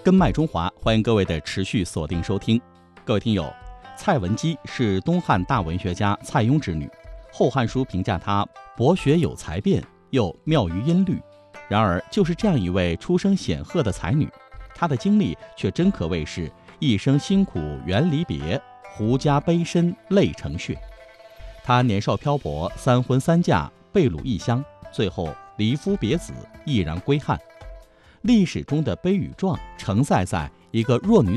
根脉中华，欢迎各位的持续锁定收听。各位听友，蔡文姬是东汉大文学家蔡邕之女，《后汉书》评价她博学有才辩，又妙于音律。然而，就是这样一位出身显赫的才女，她的经历却真可谓是一生辛苦缘离别，胡笳悲深泪成血。她年少漂泊，三婚三嫁，被掳异乡，最后离夫别子，毅然归汉。历史中的悲与壮承载在一个弱女